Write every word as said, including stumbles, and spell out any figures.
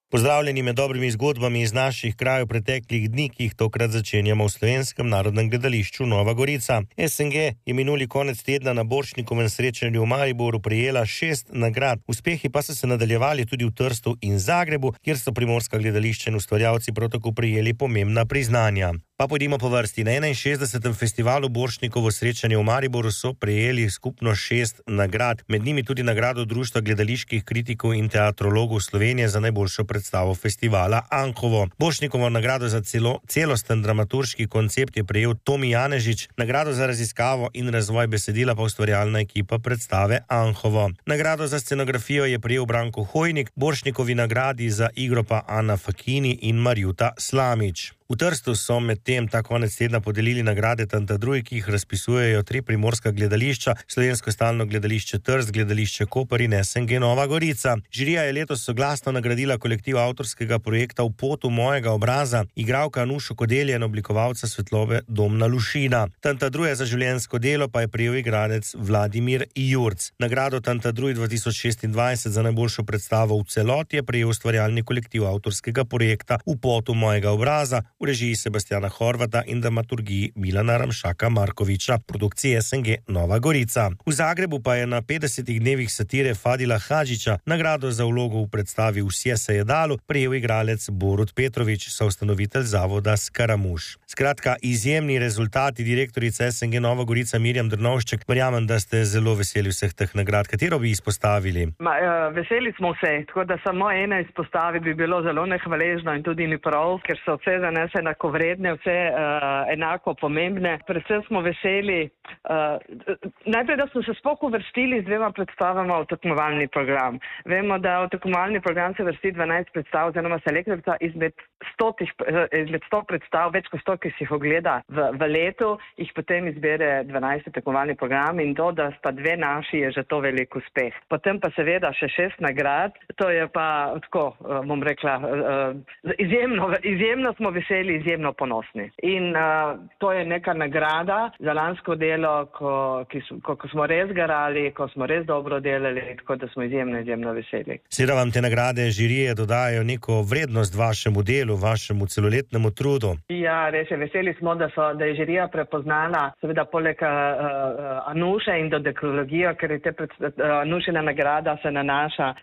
Pozdravljeni med dobrimi zgodbami iz naših krajev preteklih dni, ki jih tokrat začenjamo v Slovenskem narodnem gledališču Nova Gorica. S N G je minuli konec tedna na Borštnikovem srečanju v Mariboru prejela šest nagrad. Uspehi pa so se nadaljevali tudi v Trstu in Zagrebu, kjer so primorska gledališča in ustvarjalci prav tako prejeli pomembna priznanja. Pa pojdimo po vrsti. Na enainšestdesetem festivalu Borštnikovo srečanje v Mariboru so prejeli skupno šest nagrad. Med njimi tudi nagrado Društva gledaliških kritikov in teatrologov Slovenije za najboljšo predstavo festivala Anhovo. Borštnikovo nagrado za celo, celosten dramaturški koncept je prejel Tomi Janežič, nagrado za raziskavo in razvoj besedila pa ustvarjalna ekipa predstave Anhovo. Nagrado za scenografijo je prejel Branko Hojnik, Borštnikovi nagradi za igro pa Ana Fakini in Marjuta Slamič. V Trstu so med tem ta konec tedna podelili nagrade Tantadruj, ki jih razpisujejo tri primorska gledališča, Slovensko stalno gledališče Trst, gledališče Koper in S N G Nova Gorica. Žirija je letos soglasno nagradila kolektiv avtorskega projekta V potu mojega obraza, igralka Nušo Kodelje in oblikovalca svetlobe Domna Lušina. Tantadruja za življenjsko delo pa je prejel igralec Vladimir Jurc. Nagrado Tantadruj dva tisoč šestindvajset za najboljšo predstavo v celoti je prejel ustvarjalni kolektiv avtorskega projekta V potu mojega obraza, v režiji Sebastiana Horvata in dramaturgiji Milana Ramšaka Markoviča, produkcije S N G Nova Gorica. V Zagrebu pa je na petdesetih dnevih satire Fadila Hadžića nagrado za vlogo v predstavi Vsje se je dalo prejel igralec Borut Petrovič, soustanovitelj zavoda Skaramuš. Skratka, izjemni rezultati. Direktorica S N G Nova Gorica Mirjam Drnovšček, verjamem, da ste zelo veseli vseh teh nagrad. Katero bi izpostavili? Ma, uh, veseli smo vse, tako da samo ena izpostavi bi bilo zelo nehvaležno in tudi ni prav, ker so vse za nas enakovredne, vse uh, enako pomembne. Predvsem smo veseli, uh, najprej, da smo se sploh uvrstili z dvema predstavama v tekmovalni program. Vemo, da v tekmovalni program se vrsti dvanajst predstav, oziroma selektorica izmed, stotih, izmed sto predstav, več kot sto, ki si jih ogleda v, v letu, jih potem izbere dvanajsti tekmovalni program in to, da sta dve naši, je že to velik uspeh. Potem pa seveda še šest nagrad, to je pa tako, bom rekla, uh, izjemno, izjemno smo veseli, izjemno ponosni. In uh, to je neka nagrada za lansko delo, ko, ki so, ko, ko smo res garali, ko smo res dobro delali, tako da smo izjemno, izjemno veseli. Seveda vam te nagrade žirije dodajajo neko vrednost vašemu delu, vašemu celoletnemu trudu. Ja, res je, veseli smo, da, so, da je žirija prepoznala, seveda poleg uh, Anuše in dodekologijo, ker je te pred, uh, Anušina nagrada se nanaša